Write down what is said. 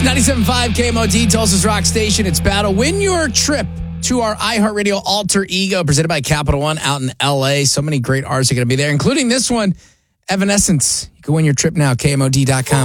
97.5 KMOD, Tulsa's Rock Station. It's Battle. Win your trip to our iHeartRadio Alter Ego, presented by Capital One out in L.A. So many great artists are going to be there, including this one, Evanescence. You can win your trip now, KMOD.com.